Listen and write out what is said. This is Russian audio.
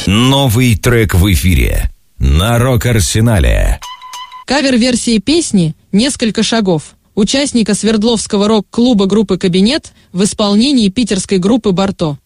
Новый трек в эфире на Рок-Арсенале. Кавер-версии песни «Несколько шагов» участника Свердловского рок-клуба группы «Кабинет» в исполнении питерской группы «Барто».